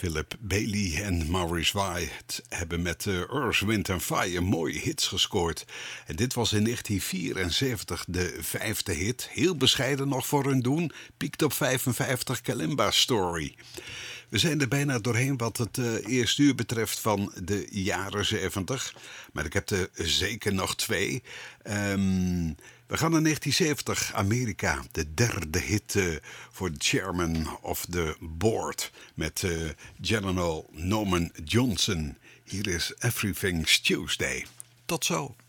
Philip Bailey en Maurice White hebben met Earth, Wind and Fire mooie hits gescoord. En dit was in 1974 de 5e hit. Heel bescheiden nog voor hun doen. Piekt op 55, Kalimba Story. We zijn er bijna doorheen wat het eerste uur betreft van de jaren 70. Maar ik heb er zeker nog 2. We gaan naar 1970, Amerika. De derde hit voor de chairman of the board. Met General Norman Johnson. Hier is Everything's Tuesday. Tot zo.